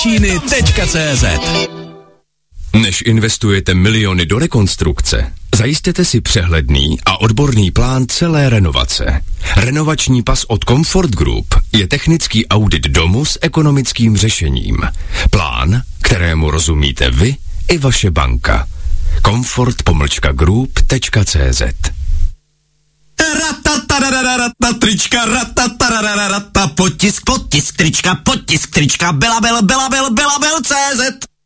Číny.cz. Než investujete miliony do rekonstrukce, zajistěte si přehledný a odborný plán celé renovace. Renovační pas od Comfort Group je technický audit domu s ekonomickým řešením. Plán, kterému rozumíte vy i vaše banka. Comfort-group.cz. Trička, potisk trička, Belabel.cz.